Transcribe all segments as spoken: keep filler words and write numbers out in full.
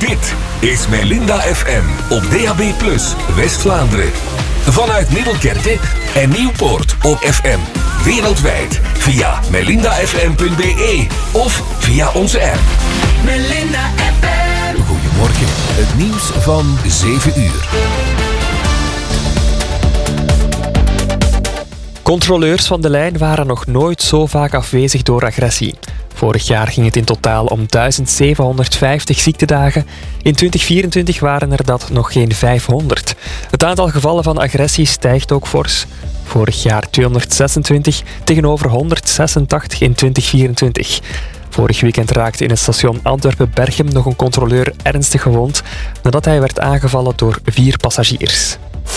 Dit is Melinda F M op D A B plus, West-Vlaanderen. Vanuit Middelkerke en Nieuwpoort op F M. Wereldwijd via melinda f m punt b e of via onze app. Melinda F M. Goedemorgen, het nieuws van zeven uur. Controleurs van de lijn waren nog nooit zo vaak afwezig door agressie. Vorig jaar ging het in totaal om duizend zevenhonderdvijftig ziektedagen. In twintig vierentwintig waren er dat nog geen vijfhonderd. Het aantal gevallen van agressie stijgt ook fors. Vorig jaar tweehonderdzesentwintig tegenover honderdzesentachtig in twintig vierentwintig. Vorig weekend raakte in het station Antwerpen-Berchem nog een controleur ernstig gewond nadat hij werd aangevallen door vier passagiers.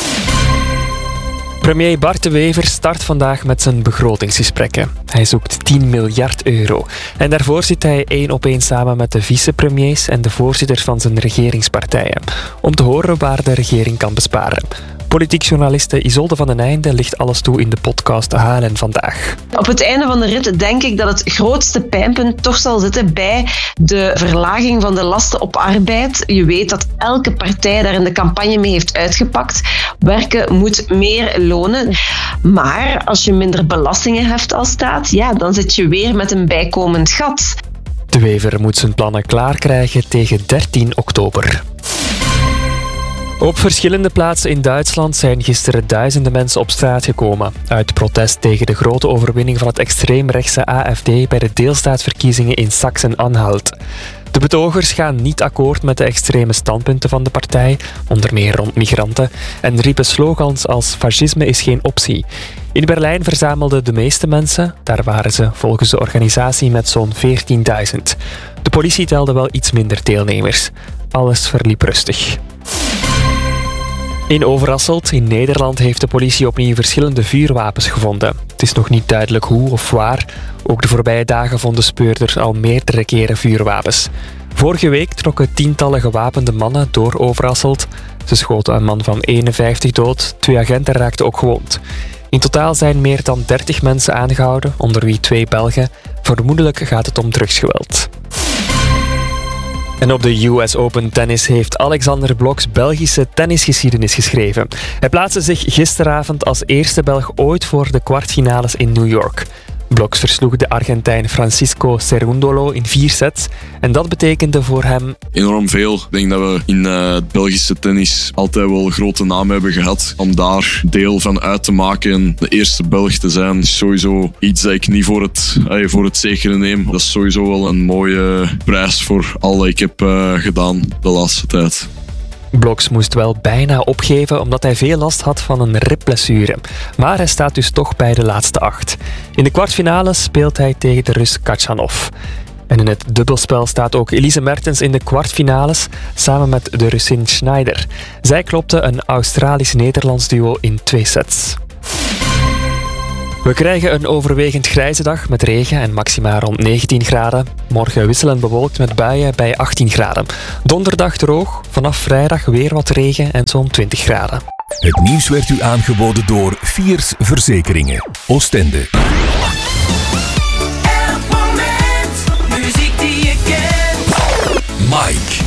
Premier Bart De Wever start vandaag met zijn begrotingsgesprekken. Hij zoekt tien miljard euro. En daarvoor zit hij één op één samen met de vicepremiers en de voorzitters van zijn regeringspartijen. Om te horen waar de regering kan besparen. Politiek journaliste Isolde van den Einde ligt alles toe in de podcast H L N Vandaag. Op het einde van de rit denk ik dat het grootste pijnpunt toch zal zitten bij de verlaging van de lasten op arbeid. Je weet dat elke partij daar in de campagne mee heeft uitgepakt. Werken moet meer lonen. Maar als je minder belastingen heft als staat, ja, dan zit je weer met een bijkomend gat. De Wever moet zijn plannen klaar krijgen tegen dertien oktober. Op verschillende plaatsen in Duitsland zijn gisteren duizenden mensen op straat gekomen. Uit protest tegen de grote overwinning van het extreemrechtse A F D bij de deelstaatsverkiezingen in Sachsen-Anhalt. De betogers gaan niet akkoord met de extreme standpunten van de partij, onder meer rond migranten, en riepen slogans als fascisme is geen optie. In Berlijn verzamelden de meeste mensen, daar waren ze volgens de organisatie met zo'n veertienduizend. De politie telde wel iets minder deelnemers. Alles verliep rustig. In Overasselt, in Nederland, heeft de politie opnieuw verschillende vuurwapens gevonden. Het is nog niet duidelijk hoe of waar. Ook de voorbije dagen vonden speurders al meerdere keren vuurwapens. Vorige week trokken tientallen gewapende mannen door Overasselt. Ze schoten een man van eenenvijftig dood, twee agenten raakten ook gewond. In totaal zijn meer dan dertig mensen aangehouden, onder wie twee Belgen. Vermoedelijk gaat het om drugsgeweld. En op de U S Open tennis heeft Alexander Blok Belgische tennisgeschiedenis geschreven. Hij plaatste zich gisteravond als eerste Belg ooit voor de kwartfinales in New York. Blok versloeg de Argentijn Francisco Cerundolo in vier sets. En dat betekende voor hem enorm veel. Ik denk dat we in uh, het Belgische tennis altijd wel een grote naam hebben gehad. Om daar deel van uit te maken en de eerste Belg te zijn, is sowieso iets dat ik niet voor het, uh, voor het zekere neem. Dat is sowieso wel een mooie prijs voor al wat ik heb uh, gedaan de laatste tijd. Bloks moest wel bijna opgeven omdat hij veel last had van een ribblessure. Maar hij staat dus toch bij de laatste acht. In de kwartfinale speelt hij tegen de Rus Khachanov. En in het dubbelspel staat ook Elise Mertens in de kwartfinales samen met de Russin Schneider. Zij klopte een Australisch-Nederlands duo in twee sets. We krijgen een overwegend grijze dag met regen en maxima rond negentien graden. Morgen wisselend bewolkt met buien bij achttien graden. Donderdag droog, vanaf vrijdag weer wat regen en zo'n twintig graden. Het nieuws werd u aangeboden door Fiers Verzekeringen, Oostende. Elk moment, muziek die je kent. Mike.